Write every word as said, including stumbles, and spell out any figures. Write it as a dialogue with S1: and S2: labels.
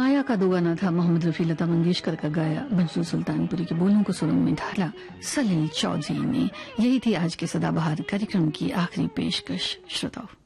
S1: माया का दो गाना था मोहम्मद रफी लता मंगेशकर का गाया, मंसूर सुल्तानपुरी के बोलों को सुरों में ढाला सलील चौधरी ने। यही थी आज के सदाबहार कार्यक्रम की आखिरी पेशकश। श्रोताओं,